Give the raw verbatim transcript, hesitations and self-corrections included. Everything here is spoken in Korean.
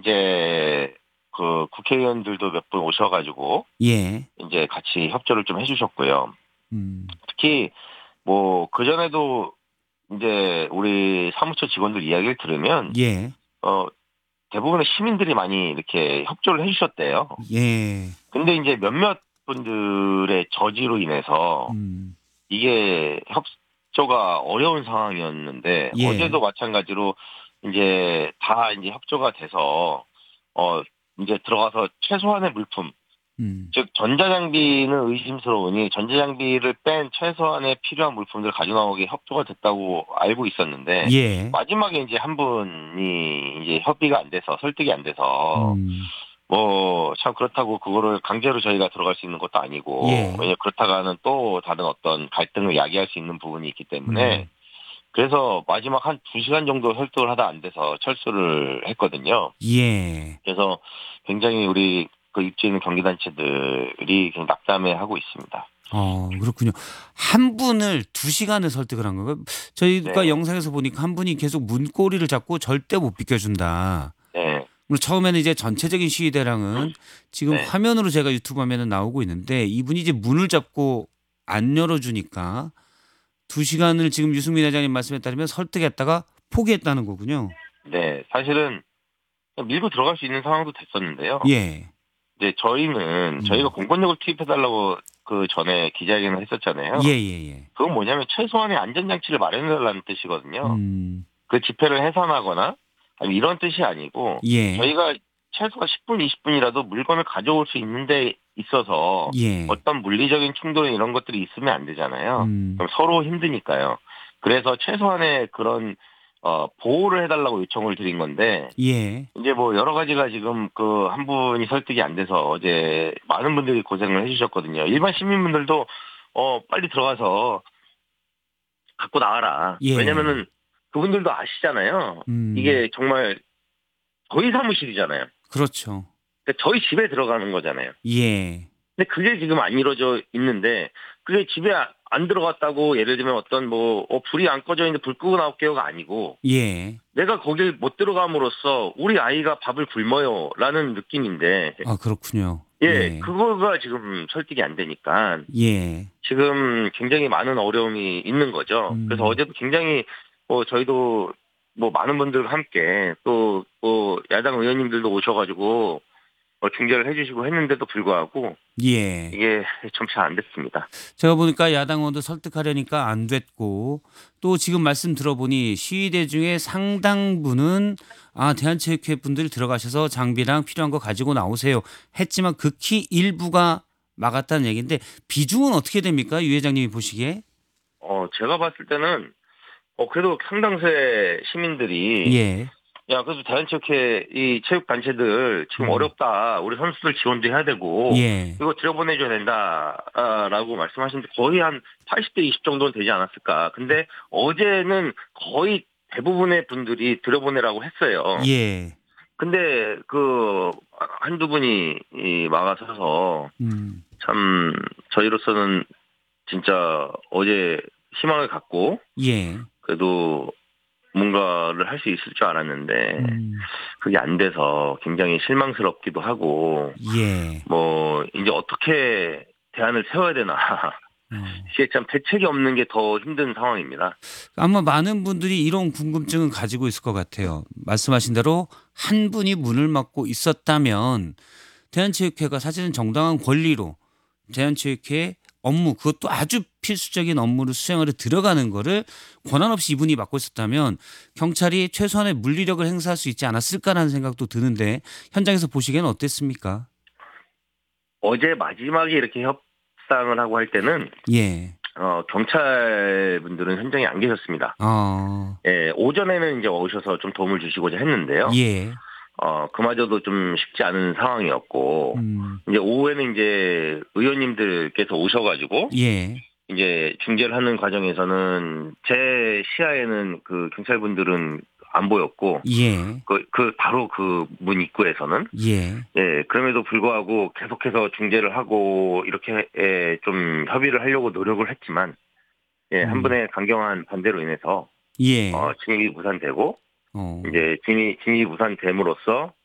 이제 그 국회의원들도 몇 분 오셔가지고 예. 이제 같이 협조를 좀 해주셨고요. 음. 특히 뭐 그전에도 이제 우리 사무처 직원들 이야기를 들으면 예. 어 대부분의 시민들이 많이 이렇게 협조를 해주셨대요. 예. 근데 이제 몇몇 분들의 저지로 인해서 음. 이게 협조가 어려운 상황이었는데 예. 어제도 마찬가지로 이제 다 이제 협조가 돼서 어 이제 들어가서 최소한의 물품, 음. 즉 전자장비는 의심스러우니 전자장비를 뺀 최소한의 필요한 물품들을 가져 나오게 협조가 됐다고 알고 있었는데 예. 마지막에 이제 한 분이 이제 협의가 안 돼서 설득이 안 돼서 음. 뭐 참 그렇다고 그거를 강제로 저희가 들어갈 수 있는 것도 아니고 예. 왜냐 그렇다가는 또 다른 어떤 갈등을 야기할 수 있는 부분이 있기 때문에 음. 그래서 마지막 한 두 시간 정도 설득을 하다 안 돼서 철수를 했거든요. 예. 그래서 굉장히 우리 그 입지에 있는 경기단체들이 굉장히 낙담해하고 있습니다. 어, 그렇군요. 한 분을 두 시간을 설득을 한 건가요? 저희가 네, 영상에서 보니까 한 분이 계속 문고리를 잡고 절대 못 비켜준다. 네, 물론 처음에는 이제 전체적인 시위대랑은 지금 네, 화면으로 제가 유튜브 화면에 나오고 있는데 이분이 이제 문을 잡고 안 열어주니까 두 시간을 지금 유승민 회장님 말씀에 따르면 설득했다가 포기했다는 거군요. 네. 사실은 밀고 들어갈 수 있는 상황도 됐었는데요. 예. 이제 저희는 저희가 음. 공권력을 투입해달라고 그 전에 기자회견을 했었잖아요. 예, 예, 예. 그건 뭐냐면 최소한의 안전장치를 마련해달라는 뜻이거든요. 음. 그 집회를 해산하거나 아니 이런 뜻이 아니고 예. 저희가 최소한 십 분, 이십 분이라도 물건을 가져올 수 있는 데 있어서 예. 어떤 물리적인 충돌 이런 것들이 있으면 안 되잖아요. 음. 그럼 서로 힘드니까요. 그래서 최소한의 그런 어 보호를 해달라고 요청을 드린 건데 예. 이제 뭐 여러 가지가 지금 그 한 분이 설득이 안 돼서 어제 많은 분들이 고생을 해주셨거든요. 일반 시민분들도 어 빨리 들어가서 갖고 나와라. 예. 왜냐면은 그분들도 아시잖아요. 음. 이게 정말 저희 사무실이잖아요. 그렇죠. 그러니까 저희 집에 들어가는 거잖아요. 예. 근데 그게 지금 안 이루어져 있는데 그게 집에 아- 안 들어갔다고 예를 들면 어떤 뭐 어, 불이 안 꺼져 있는데 불 끄고 나올게요가 아니고 예. 내가 거길 못 들어감으로써 우리 아이가 밥을 굶어요라는 느낌인데 아, 그렇군요. 예 예. 그거가 지금 설득이 안 되니까 예. 지금 굉장히 많은 어려움이 있는 거죠. 그래서 음. 어제도 굉장히 뭐 저희도 뭐 많은 분들과 함께 또 뭐 야당 의원님들도 오셔가지고 어, 중재를 해주시고 했는데도 불구하고 예. 이게 좀 잘 안 됐습니다. 제가 보니까 야당 의원도 설득하려니까 안 됐고 또 지금 말씀 들어보니 시위대 중에 상당부는 아, 대한체육회 분들 들어가셔서 장비랑 필요한 거 가지고 나오세요 했지만 극히 일부가 막았다는 얘기인데 비중은 어떻게 됩니까? 유 회장님이 보시기에? 어 제가 봤을 때는 어 그래도 상당수의 시민들이 예. 야 그래도 대한체육회 이 체육 단체들 지금 음. 어렵다 우리 선수들 지원도 해야 되고 예. 이거 들여보내줘야 된다라고 말씀하시는데 거의 한 팔십 대 이십 정도는 되지 않았을까. 근데 어제는 거의 대부분의 분들이 들여보내라고 했어요. 예. 근데 그 한두 분이 이 막아서서 음. 참 저희로서는 진짜 어제 희망을 갖고 예. 그래도 뭔가를 할 수 있을 줄 알았는데 음. 그게 안 돼서 굉장히 실망스럽기도 하고 예. 뭐 이제 어떻게 대안을 세워야 되나 어. 이게 참 대책이 없는 게 더 힘든 상황입니다. 아마 많은 분들이 이런 궁금증은 가지고 있을 것 같아요. 말씀하신 대로 한 분이 문을 막고 있었다면 대한체육회가 사실은 정당한 권리로 대한체육회 업무 그것도 아주 필수적인 업무를 수행하러 들어가는 거를 권한 없이 이분이 맡고 있었다면 경찰이 최소한의 물리력을 행사할 수 있지 않았을까라는 생각도 드는데 현장에서 보시기에는 어땠습니까? 어제 마지막에 이렇게 협상을 하고 할 때는 예. 어, 경찰 분들은 현장에 안 계셨습니다. 어. 예, 오전에는 이제 오셔서 좀 도움을 주시고자 했는데요. 예. 어, 그마저도 좀 쉽지 않은 상황이었고, 음. 이제 오후에는 이제 의원님들께서 오셔가지고, 예. 이제 중재를 하는 과정에서는 제 시야에는 그 경찰분들은 안 보였고, 예. 그, 그, 바로 그 문 입구에서는, 예. 예, 그럼에도 불구하고 계속해서 중재를 하고, 이렇게, 예, 좀 협의를 하려고 노력을 했지만, 예, 한 음. 분의 강경한 반대로 인해서, 어, 예. 진입이 무산되고, 어. 이제 진입, 진입이 무산됨으로써